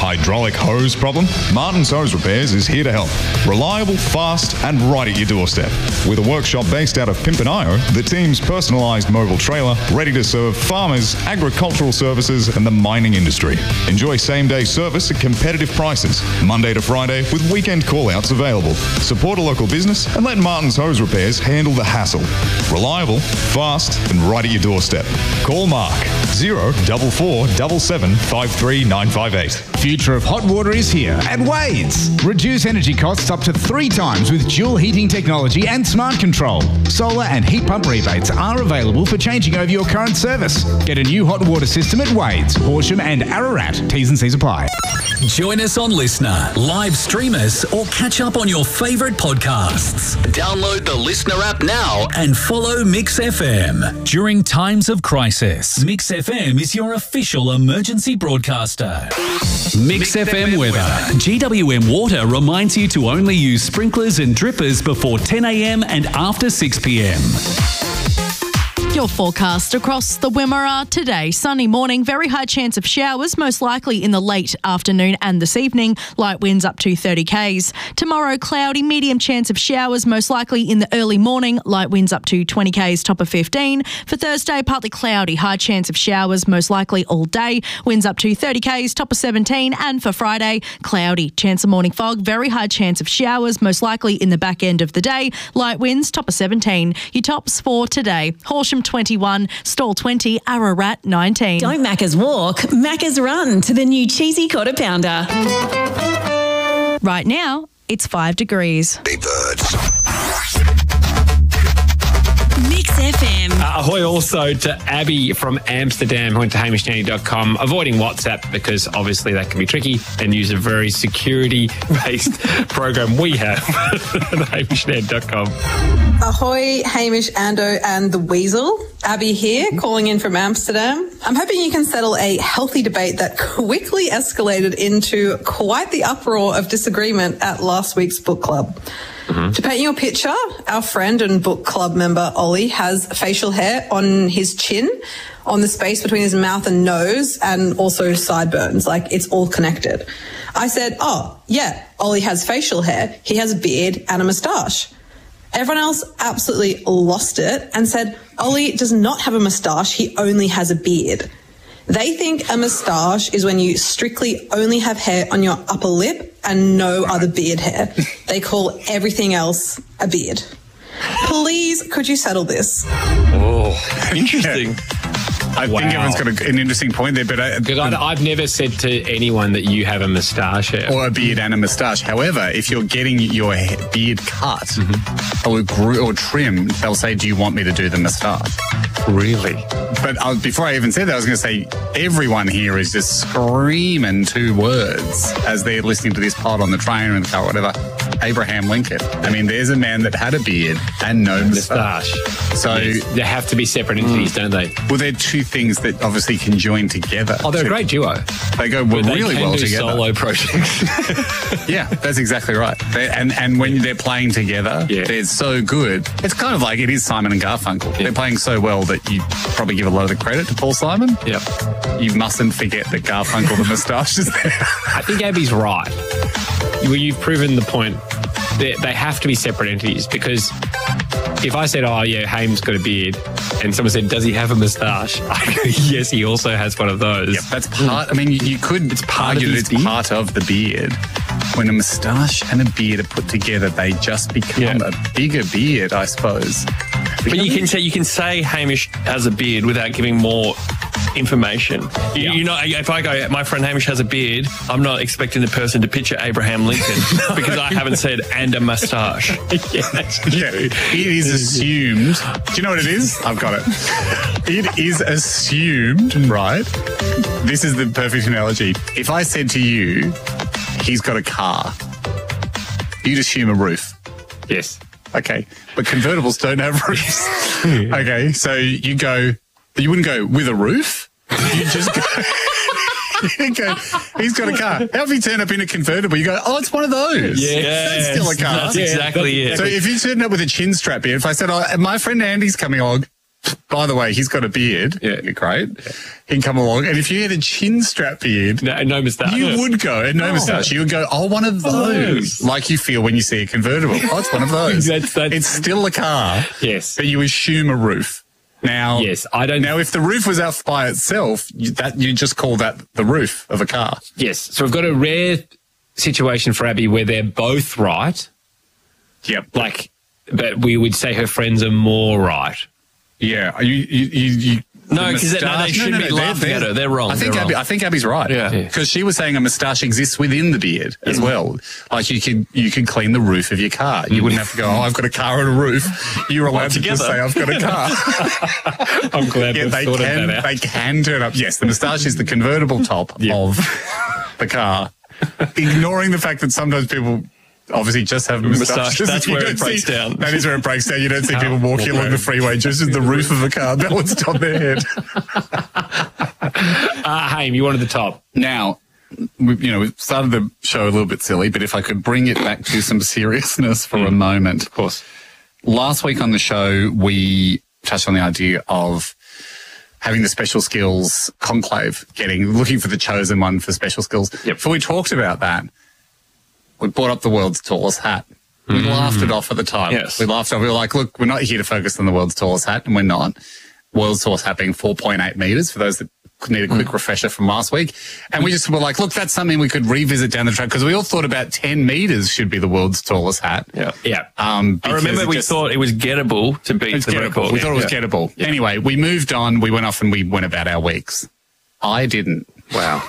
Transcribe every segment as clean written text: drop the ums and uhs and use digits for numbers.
hydraulic hose problem? Martin's Hose Repairs is here to help. Reliable, fast, and right at your doorstep. With a workshop based out of Pimpinayo, the team's personalised mobile trailer, ready to serve farmers, agricultural services, and the mining industry. Enjoy same-day service at competitive prices, Monday to Friday, with weekend call-outs available. Support a local business and let Martin's Hose Repairs handle the hassle. Reliable, fast, and right at your doorstep. Call Mark 0447 53958. Future of hot water is here at Wade's. Reduce energy costs up to 3 times with dual heating technology and smart control. Solar and heat pump rebates are available for changing over your current service. Get a new hot water system at Wade's, Horsham and Ararat. T's and C's apply. Join us on Listener, live stream us, or catch up on your favourite podcasts. Download the Listener app now and follow Mix FM. During times of crisis, Mix FM is your official emergency broadcaster. Mix FM weather. GWM Water reminds you to only use sprinklers and drippers before 10 a.m. and after 6 p.m. Your forecast across the Wimmera today. Sunny morning, very high chance of showers, most likely in the late afternoon and this evening. Light winds up to 30 k's. Tomorrow, cloudy, medium chance of showers, most likely in the early morning. Light winds up to 20 k's, top of 15. For Thursday, partly cloudy, high chance of showers, most likely all day. Winds up to 30 k's, top of 17. And for Friday, cloudy, chance of morning fog, very high chance of showers, most likely in the back end of the day. Light winds, top of 17. Your tops for today: Horsham 21, Stawell 20, Ararat 19. Don't Macca's walk, Macca's run to the new cheesy quarter pounder. Right now, it's 5 degrees. Big Birds. Mix FM. Ahoy also to Abby from Amsterdam, who went to hamishnanny.com, avoiding WhatsApp because obviously that can be tricky, and use a very security-based program we have at hamishnanny.com. Ahoy, Hamish, Ando and the Weasel. Abby here, calling in from Amsterdam. I'm hoping you can settle a healthy debate that quickly escalated into quite the uproar of disagreement at last week's book club. To paint you a picture, our friend and book club member Ollie has facial hair on his chin, on the space between his mouth and nose, and also sideburns, like it's all connected. I said, oh, yeah, Ollie has facial hair. He has a beard and a moustache. Everyone else absolutely lost it and said, Ollie does not have a moustache. He only has a beard. They think a moustache is when you strictly only have hair on your upper lip and no other beard hair. They call everything else a beard. Please, could you settle this? Oh, interesting. I think everyone's got an interesting point there, but I've never said to anyone that you have a moustache or a beard and a moustache. However, if you're getting your beard cut or trimmed, they'll say, "Do you want me to do the moustache?" Really? But before I even said that, I was going to say everyone here is just screaming 2 words as they're listening to this pod on the train or in the car, or whatever. Abraham Lincoln. I mean, there's a man that had a beard and no moustache. So they have to be separate entities, don't they? Well, they're 2 things that obviously can join together. Oh, they're a great duo. They go really well together. Solo projects. Yeah, that's exactly right. And when they're playing together, they're so good. It's kind of like it is Simon and Garfunkel. Yeah. They're playing so well that you probably give a lot of the credit to Paul Simon. Yeah. You mustn't forget that Garfunkel, the moustache, is there. I think Abby's right. You've proven the point. They have to be separate entities, because if I said, oh, yeah, Haim's got a beard, and someone said, does he have a moustache? I go, yes, he also has one of those. Yep, that's part. I mean, you could argue that it's part of the beard. When a moustache and a beard are put together, they just become a bigger beard, I suppose. But you can say Hamish has a beard without giving more information. You know, if I go, my friend Hamish has a beard, I'm not expecting the person to picture Abraham Lincoln because I haven't said and a moustache. It is assumed. Do you know what it is? I've got it. It is assumed, right? This is the perfect analogy. If I said to you, he's got a car, you'd assume a roof. Yes. Okay. But convertibles don't have roofs. Okay. So you wouldn't go with a roof. You just go, he's got a car. How if you turn up in a convertible, you go, oh, it's one of those. Yes. That's still a car. That's exactly it. So if you turn up with a chin strap here, if I said, oh, my friend Andy's coming along, by the way, he's got a beard. Yeah. Great. He'd come along, and if you had a chin strap beard, no moustache. you would go, and no moustache, you would go, oh, one of those. Like you feel when you see a convertible. Oh, it's one of those. That's- It's still a car. Yes. But you assume a roof. Now, Yes, I don't- Now, if the roof was out by itself, you just call that the roof of a car. Yes. So we've got a rare situation for Abby where they're both right. Yep. But we would say her friends are more right. Yeah. You No, because they shouldn't be laughing at her. They're wrong. I think Abby's right. Yeah. Because she was saying a moustache exists within the beard as well. Like you could clean the roof of your car. You wouldn't have to go, oh, I've got a car and a roof. You're allowed to just say, I've got a car. I'm glad Yeah, we've sorted that out. they can turn up. Yes, the moustache is the convertible top of the car. Ignoring the fact that sometimes people obviously just have moustaches. That's You where don't it breaks see- down. That is where it breaks down. You don't see people walking along the freeway just with the roof of a car balanced on their head. Haim, you wanted the top. Now, we've started the show a little bit silly, but if I could bring it back to some seriousness for a moment. Of course. Last week on the show, we touched on the idea of having the special skills conclave, looking for the chosen one for special skills. Yep. So we talked about that. We brought up the world's tallest hat. We laughed it off at the time. Yes. We laughed it off. We were like, look, we're not here to focus on the world's tallest hat, and we're not. World's tallest hat being 4.8 metres, for those that need a quick refresher from last week. And we just were like, look, that's something we could revisit down the track, because we all thought about 10 metres should be the world's tallest hat. Yeah. Yeah. I remember we thought it was gettable to beat the record. We thought it was gettable. Yeah. Anyway, we moved on. We went off and we went about our weeks. I didn't. Wow.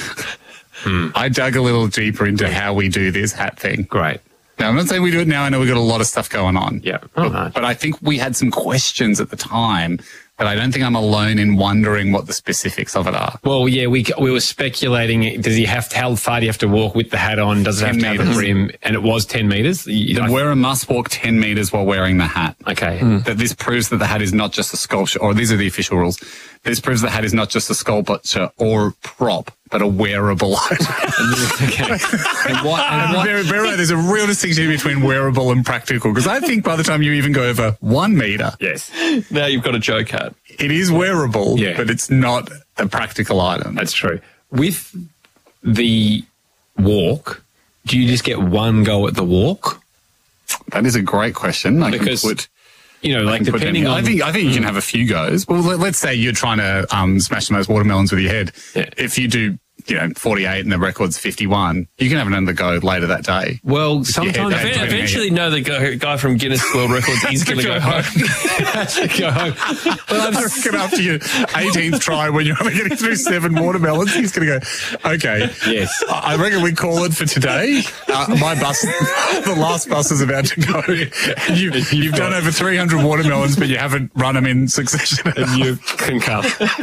I dug a little deeper into how we do this hat thing. Great. Now, I'm not saying we do it now. I know we've got a lot of stuff going on. Yeah. But I think we had some questions at the time that I don't think I'm alone in wondering what the specifics of it are. Well, yeah, we were speculating. How far do you have to walk with the hat on? Does it have 10 to have a metres. brim? And it was 10 metres. The wearer must walk 10 metres while wearing the hat. Okay. That this proves that the hat is not just a sculpture, or these are the official rules. This proves the hat is not just a sculpture or prop, but a wearable item. Okay. And what? Very right. There's a real distinction between wearable and practical, because I think by the time you even go over 1 metre, Yes. Now you've got a joke hat. it is wearable, Yeah. but it's not a practical item. That's true. With the walk, do you just get one go at the walk? That is a great question. Because, depending on... I think you can have a few goes. Well, let's say you're trying to smash the most watermelons with your head. Yeah. If you do, 48 and the record's 51, you can have another go later that day. Well, sometimes... Yeah, Eventually, the guy from Guinness World Records is going to go home. go home. I reckon after your 18th try, when you're only getting through 7 watermelons, he's going to go, okay. Yes. I reckon we call it for today. My bus, the last bus is about to go. You've done over 300 watermelons, but you haven't run them in succession. And you concur.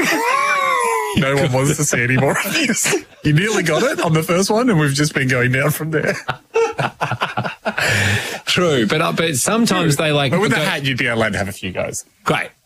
No one wants to see any more of this. You nearly got it on the first one, and we've just been going down from there. True, but sometimes they like... But with the hat, you'd be allowed to have a few goes. Great.